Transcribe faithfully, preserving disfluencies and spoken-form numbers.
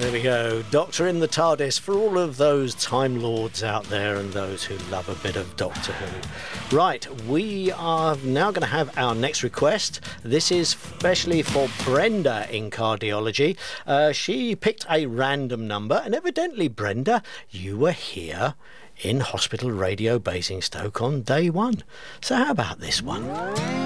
There we go. Doctor in the TARDIS for all of those Time Lords out there and those who love a bit of Doctor Who. Right, we are now going to have our next request. This is specially for Brenda in cardiology. Uh, she picked a random number, and evidently, Brenda, you were here in Hospital Radio Basingstoke on day one. So how about this one?